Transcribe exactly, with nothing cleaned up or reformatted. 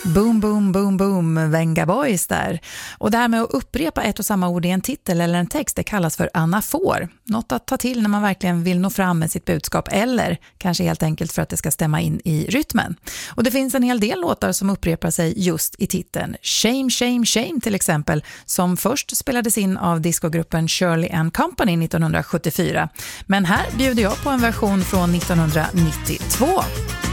Boom, boom, boom, boom, Venga Boys där. Och det här med att upprepa ett och samma ord i en titel eller en text, det kallas för anafor. Något att ta till när man verkligen vill nå fram med sitt budskap eller kanske helt enkelt för att det ska stämma in i rytmen. Och det finns en hel del låtar som upprepar sig just i titeln. Shame, shame, shame till exempel, som först spelades in av discogruppen Shirley and Company nittonhundrasjuttiofyra. Men här bjuder jag på en version från nittonhundranittiotvå.